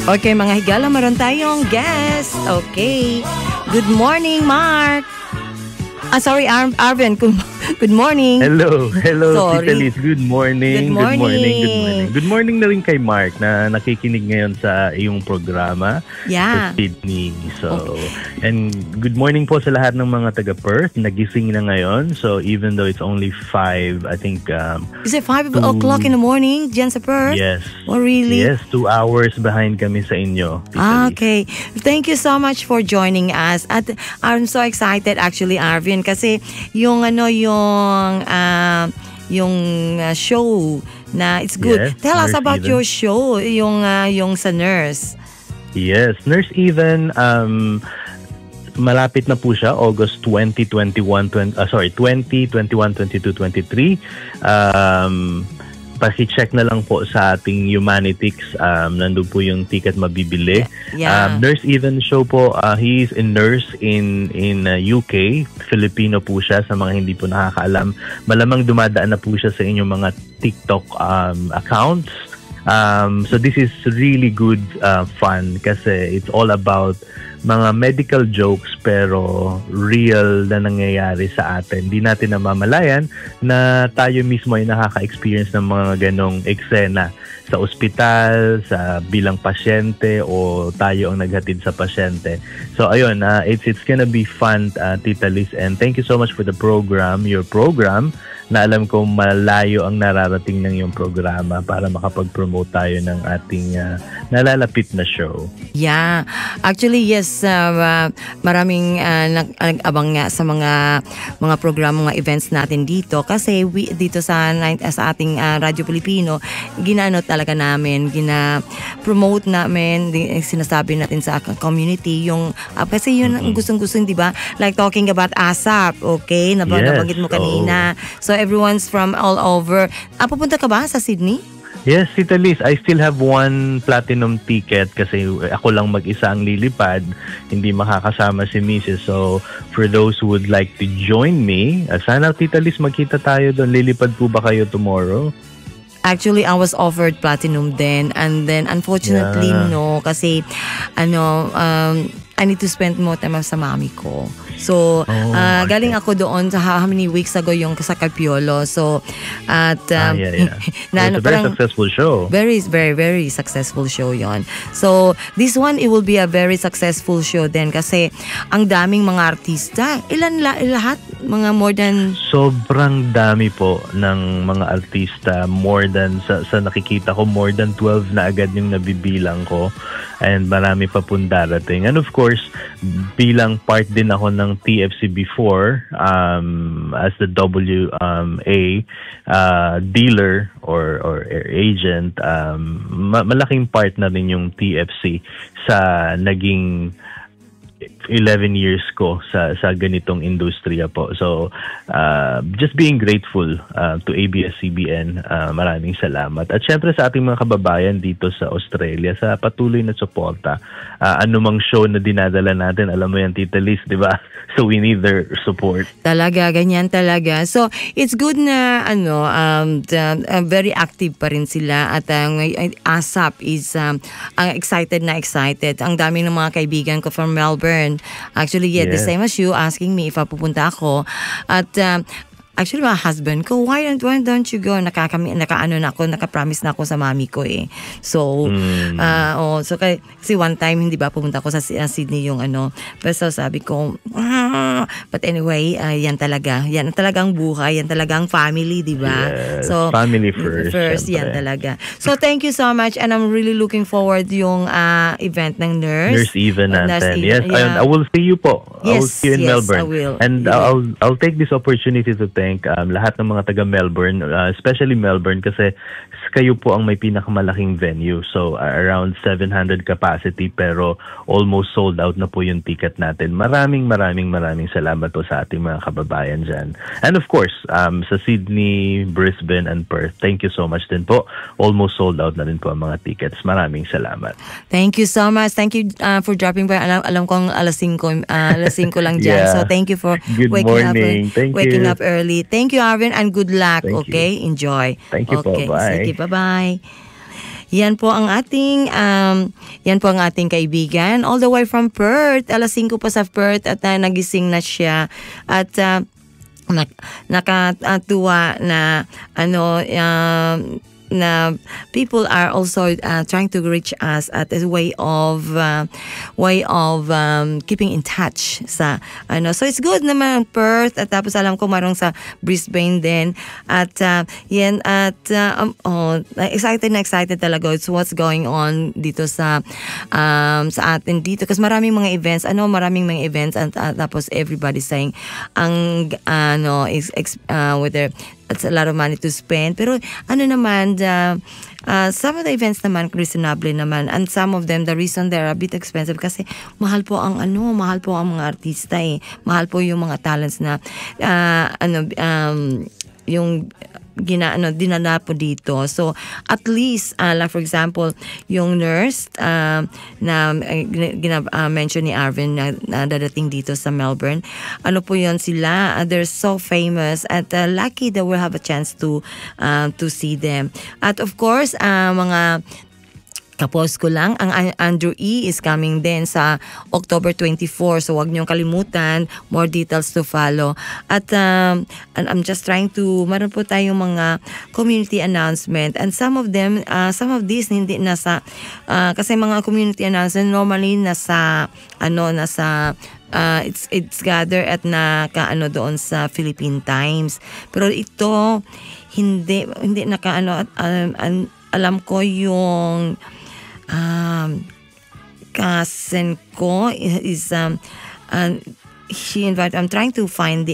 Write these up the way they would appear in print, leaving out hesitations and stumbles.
Okay, mga higala, meron tayong guest. Okay. Good morning, Mark. Sorry, Arvin. Good morning. Hello, Sorry. Tita Liz. Good morning. Good morning. Good morning. Good morning na rin kay Mark na nakikinig ngayon sa iyong programa Yeah. sa Sydney. So, and good morning po sa lahat ng mga taga-Perth. Nagising na ngayon. So, even though it's only 5, I think... Is it 5 o'clock in the morning dyan sa Perth? Yes. Oh, really? Yes, 2 hours behind kami sa inyo, Tita Liz. Okay. Thank you so much for joining us. At I'm so excited actually, Arvin, kasi yung show na it's good. Yes, Tell us Nurse about Even. your show, yung sa nurse. Yes, Nurse Even, malapit na po siya, August 20, 21, 22, 23. Paki-check na lang po sa ating Humanitics. Nandun po yung ticket mabibili. Yeah. Nurse Even show po, he is a nurse in UK. Filipino po siya sa mga hindi po nakakaalam. Malamang dumadaan na po siya sa inyong mga TikTok accounts. So this is really good fun kasi it's all about mga medical jokes pero real na nangyayari sa atin. Hindi natin namamalayan na tayo mismo ay nakaka-experience ng mga ganong eksena sa ospital, sa bilang pasyente o tayo ang naghatid sa pasyente. So ayun, it's gonna be fun, Tita Liz, and thank you so much for the program, your program, na alam ko malayo ang nararating ng iyong programa para makapag-promote tayo ng ating nalalapit na show. Yeah. Actually, yes, maraming nag-abang nga sa mga programa, mga events natin dito kasi dito sa ating Radyo Pilipino, ginano talaga namin, gina-promote namin, sinasabi natin sa community yung kasi yun ang gustong-gusto, di ba? Like talking about ASAP, okay? Nabanggit mo kanina. So everyone's from all over. Pupunta ka ba sa Sydney? Yes, Tita Liz, I still have one platinum ticket kasi ako lang mag-isa ang lilipad. Hindi makakasama si Mrs. So, for those who would like to join me, sana Tita Liz magkita tayo doon. Lilipad po ba kayo tomorrow? Actually, I was offered platinum then, and then unfortunately no kasi I need to spend more time sa mami ko. So, galing ako doon sa how many weeks ago yung sa Capiolo. So, at It's a very successful show. Very, very, very successful show yon. So, this one, it will be a very successful show din kasi ang daming mga artista. Ilan lahat? Mga more than... Sobrang dami po ng mga artista. More than, sa nakikita ko, more than 12 na agad yung nabibilang ko. And marami pa pong darating. And of course, bilang part din ako ng TFC before, as the WA dealer or agent, malaking part na rin yung TFC sa naging 11 years ko sa ganitong industriya po. So, just being grateful to ABS-CBN. Maraming salamat. At syempre sa ating mga kababayan dito sa Australia sa patuloy na suporta. Anumang show na dinadala natin, alam mo yan, Tita Liz, di ba? So, we need their support. Talaga, ganyan talaga. So, it's good na very active pa rin sila at ASAP is excited na excited. Ang dami ng mga kaibigan ko from Melbourne. Actually, the same as you, asking me if pupunta ako. At actually, my husband ko, why don't you go? Nakapromise na ako sa mami ko eh. So, so kasi one time, hindi ba, pumunta ako sa Sydney yung pero sabi ko, but anyway, yan talagang buhay, yan talagang family, di ba? Yes, so, family first. First, yan talaga. So, thank you so much and I'm really looking forward yung event ng Nurse. Nurse Even natin. Yes, yeah. I will see you po. I will Yes, see you in Melbourne. I will. And I'll take this opportunity to thank lahat ng mga taga Melbourne, especially Melbourne kasi kayo po ang may pinakamalaking venue. So around 700 capacity pero almost sold out na po yung ticket natin. Maraming salamat po sa ating mga kababayan dyan. And of course, sa Sydney, Brisbane, and Perth, thank you so much din po. Almost sold out na rin po ang mga tickets. Maraming salamat. Thank you so much. Thank you for dropping by. Alam kong alas 5 lang dyan. So thank you for waking up early. Thank you, Arvin, and good luck. Thank okay? You. Enjoy. Thank you po. Bye. Sige, bye-bye. Yan po ang ating kaibigan all the way from Perth. Alas 5 pa sa Perth at nagising na siya at nakatuwa na na people are also trying to reach us at a way of keeping in touch sa so it's good naman Perth at tapos alam ko marong sa Brisbane din at excited talaga it's what's going on dito sa atin dito kasi maraming mga events at tapos everybody saying ang whether it's a lot of money to spend pero some of the events naman reasonable naman and some of them the reason they're a bit expensive kasi mahal po ang mga artista mahal po yung mga talents na yung dinala po dito. So at least like for example yung nurse mention ni Arvin na dadating dito sa Melbourne po yun sila they're so famous at lucky that we'll have a chance to see them at of course mga kapos ko lang, ang Andrew E. is coming din sa October 24. So, wag niyong kalimutan. More details to follow. At I'm just trying to, meron po tayong mga community announcement. And some of these, hindi nasa, kasi mga community announcement, normally nasa it's gather at doon sa Philippine Times. Pero ito, hindi alam ko yung cousin ko is she invited. I'm trying to find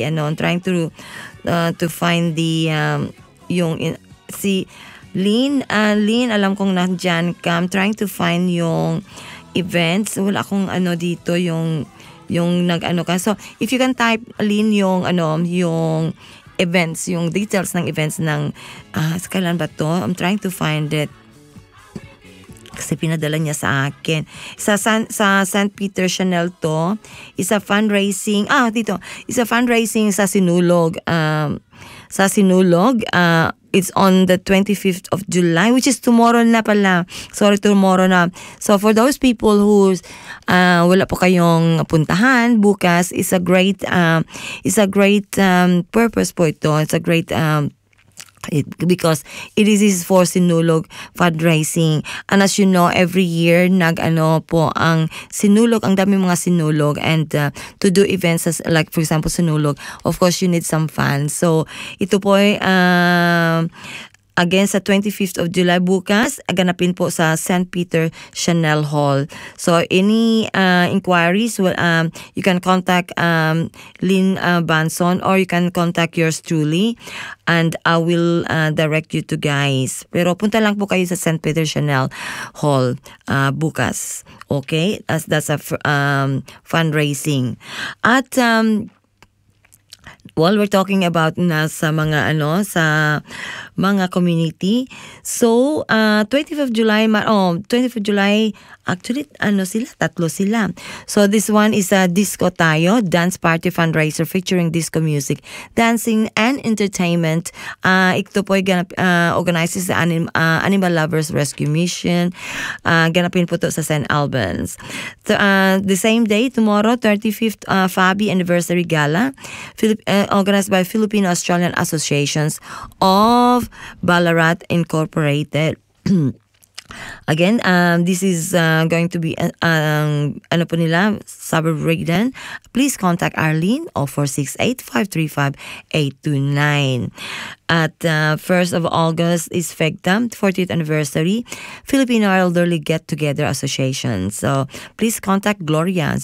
yung si Lynn alam kong nandiyan ka. I'm trying to find yung events. Wala akong dito yung ka. So if you can type Lynn yung events, yung details ng events ng kailan ba to? I'm trying to find it. Kasi pinadala niya sa akin. Sa St. Peter Chanel to. Isa fundraising. Dito. Isa fundraising sa Sinulog. It's on the 25th of July, which is tomorrow na pala. Sorry, tomorrow na. So for those people who wala po kayong puntahan bukas, is a great purpose po ito. It's a great because it is for Sinulog fundraising. And as you know, every year po ang Sinulog, ang dami mga Sinulog and to do events as, like for example Sinulog, of course you need some funds. So ito po ay again sa 25th of July bukas, ganapin po sa St. Peter Chanel Hall. So any inquiries, you can contact Lynn Banson or you can contact yours truly and I will direct you to guys. Pero punta lang po kayo sa St. Peter Chanel Hall bukas. Okay? That's a fundraising. At while we're talking about sa mga sa mga community, so 25th of July actually tatlo sila. So this one is a Disco Tayo dance party fundraiser featuring disco music, dancing and entertainment. Ito po organizes the Animal Lovers Rescue Mission. Ganapin po to sa St. Albans. The same day, tomorrow, 35th Fabi Anniversary Gala, organized by Filipino-Australian Associations of Ballarat Incorporated. Again, this is going to be po nila, suburb breakdown. Please contact Arlene o 468-535-829. At 1st of August is FEGTA, 40th anniversary, Filipino Elderly Get Together Association. So please contact Gloria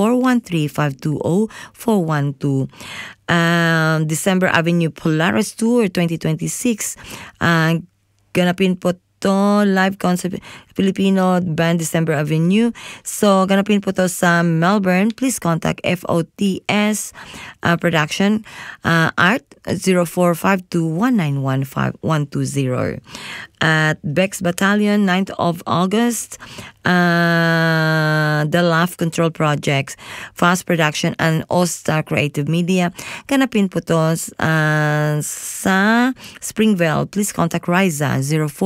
0413-520-412. December Avenue Polaris Tour 2026. Ganapin po to live concert Filipino band December Avenue. So ganapin po to sa Melbourne. Please contact FOTS Production Art 0452191520. At Bex Battalion, 9th of August. The Laugh Control Projects, Fast Production, and All-Star Creative Media. Ganapin po to sa Springville. Please contact Riza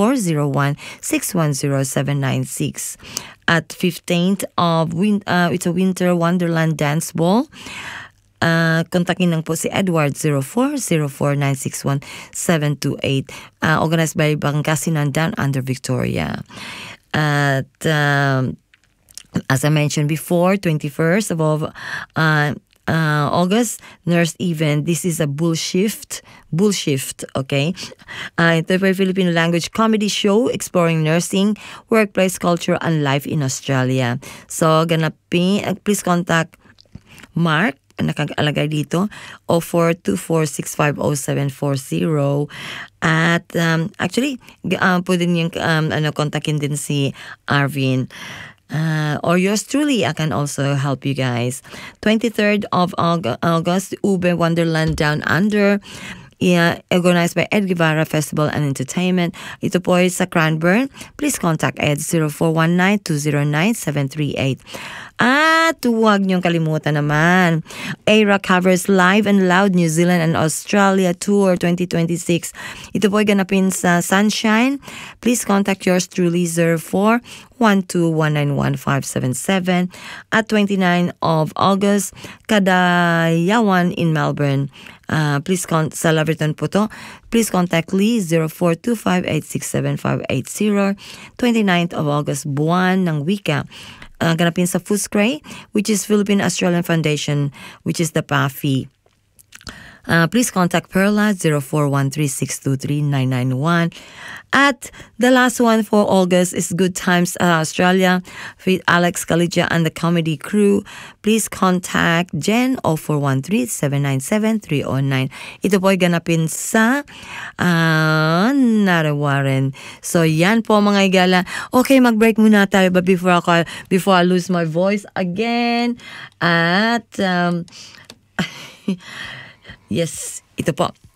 0401-610-796. At 15th of it's a Winter Wonderland Dance Ball. Kontakin lang po si Edward 0404-961-728. Organized by Bangkasinan Down Under Victoria. At as I mentioned before, 21st of August, nurse event. This is a bull shift, okay? Ito po Filipino language comedy show exploring nursing, workplace culture, and life in Australia. So, ganapin, please contact Mark, nakag-alagay dito, 0424650740. At actually, pwede niyong kontakin din si Arvin. Or yours truly, I can also help you guys. 23rd of August, Ube Wonderland Down Under. Organized by Ed Guevara Festival and Entertainment. Ito po ay sa Cranbourne. Please contact Ed 0419-209-738. At huwag niyong kalimutan naman, ARA covers Live and Loud New Zealand and Australia Tour 2026. Ito po ay ganapin sa Sunshine. Please contact yours truly 0412-191-577. At 29 of August, Kadayawan in Melbourne. Please sa Laverton po to. Please contact Lee 0425-867-580. 29th of August, buwan ng wika. Ganapin sa Footscray, which is Philippine Australian Foundation, which is the PAFI. Please contact Perla 0413-623-991. At the last one for August is Good Times Australia with Alex Kalija and the comedy crew. Please contact Jen 0413-797-309. Ito po ay ganapin sa Narawarin. So yan po mga igala. Okay, mag-break muna tayo but before I lose my voice again. At yes, ito po.